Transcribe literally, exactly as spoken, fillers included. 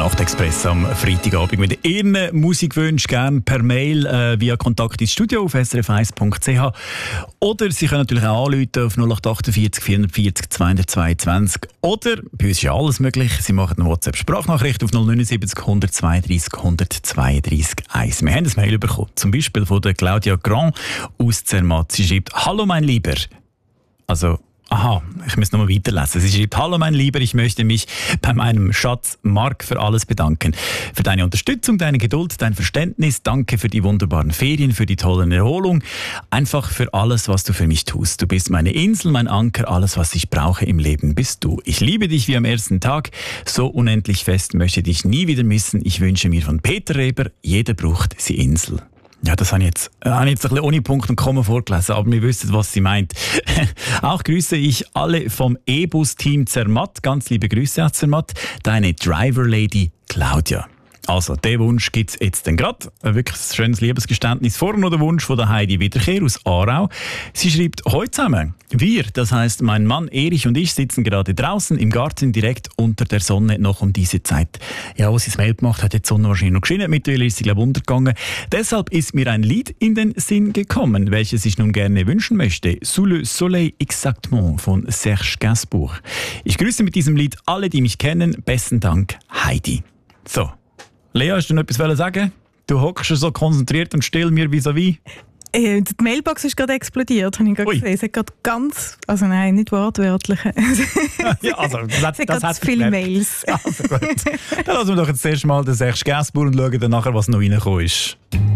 Nachtexpress am Freitagabend mit Ihren Musikwünschen gerne per Mail äh, via Kontakt ins Studio auf s r f eins punkt c h oder Sie können natürlich auch anrufen auf null acht achtundvierzig vierundvierzig zweihundertzweiundzwanzig oder bei uns ist ja alles möglich. Sie machen eine WhatsApp-Sprachnachricht auf null neun sieben null eins zwei drei null zwei drei eins. Wir haben ein Mail bekommen, zum Beispiel von der Claudia Grand aus Zermatt. Sie schreibt: Hallo mein Lieber. Also Aha, ich muss nochmal weiterlesen. Sie schreibt: Hallo mein Lieber, ich möchte mich bei meinem Schatz Marc für alles bedanken. Für deine Unterstützung, deine Geduld, dein Verständnis. Danke für die wunderbaren Ferien, für die tolle Erholung. Einfach für alles, was du für mich tust. Du bist meine Insel, mein Anker, alles, was ich brauche im Leben bist du. Ich liebe dich wie am ersten Tag. So unendlich fest möchte dich nie wieder missen. Ich wünsche mir von Peter Reber, jeder braucht sie Insel. Ja, das habe ich jetzt, äh, habe ich jetzt ein bisschen ohne Punkt und Komma vorgelesen, aber wir wissen, was sie meint. Auch grüße ich alle vom E-Bus-Team Zermatt. Ganz liebe Grüße an Zermatt. Deine Driver-Lady Claudia. Also, den Wunsch gibt es jetzt dann gerade. Ein wirklich schönes Liebesgeständnis. Vorher noch der Wunsch von der Heidi Wiederkehr aus Aarau. Sie schreibt: Heute zusammen. Wir, das heisst mein Mann Erich und ich, sitzen gerade draußen im Garten direkt unter der Sonne noch um diese Zeit. Ja, wo sie das Mail gemacht hat, hat die Sonne wahrscheinlich noch geschienen. Mittlerweile ist sie, glaube ich, untergegangen. Deshalb ist mir ein Lied in den Sinn gekommen, welches ich nun gerne wünschen möchte. Sous le soleil exactement von Serge Gainsbourg. Ich grüße mit diesem Lied alle, die mich kennen. Besten Dank, Heidi. So. Lea, hast du noch etwas sagen? Du hockst so konzentriert und still mir vis-à-vis. Äh, die Mailbox ist gerade explodiert, habe ich gerade gesehen. Es hat gerade ganz, also nein, nicht wortwörtlich. Ja, also, das, es hat ganz viele Mails. Also gut. Dann lassen wir doch jetzt erst mal den Serge Gainsbourg und schauen dann nachher, was noch reingekommen ist.